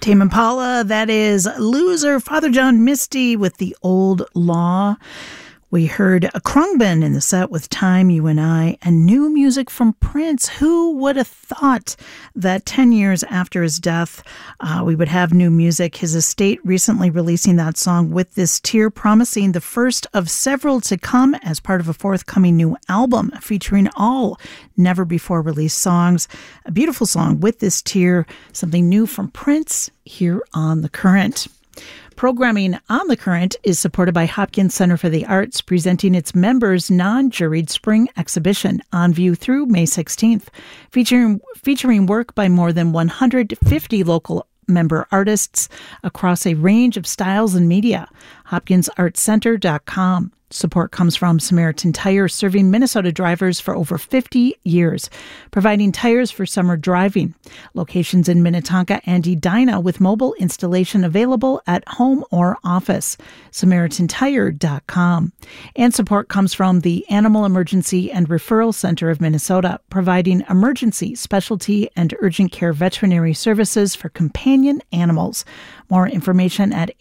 Tame Impala, that is Loser, Father John Misty with The Old Law. We heard a Khruangbin in the set with Time, You and I, and new music from Prince. Who would have thought that 10 years after his death, we would have new music? His estate recently releasing that song, With This Tear, promising the first of several to come as part of a forthcoming new album featuring all never-before-released songs. A beautiful song, With This Tear, something new from Prince here on The Current. Programming on The Current is supported by Hopkins Center for the Arts, presenting its members' non-juried spring exhibition On View through May 16th, featuring work by more than 150 local member artists across a range of styles and media. HopkinsArtsCenter.com. Support comes from Samaritan Tire, serving Minnesota drivers for over 50 years, providing tires for summer driving. Locations in Minnetonka and Edina with mobile installation available at home or office. SamaritanTire.com. And support comes from the Animal Emergency and Referral Center of Minnesota, providing emergency, specialty, and urgent care veterinary services for companion animals. More information at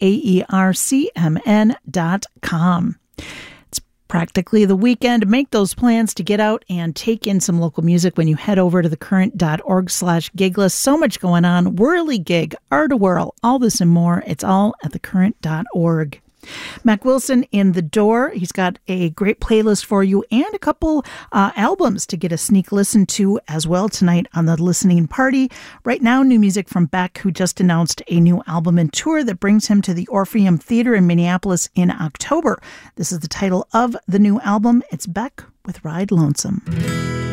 AERCMN.com. It's practically the weekend. Make those plans to get out and take in some local music when you head over to thecurrent.org/giglist. So much going on. Whirligig, Art-A-Whirl, all this and more. It's all at thecurrent.org. Mac Wilson in the door. He's got a great playlist for you and a couple albums to get a sneak listen to as well tonight on the listening party. Right now, new music from Beck, who just announced a new album and tour that brings him to the Orpheum Theater in Minneapolis in October. This is the title of the new album. It's Beck with Ride Lonesome.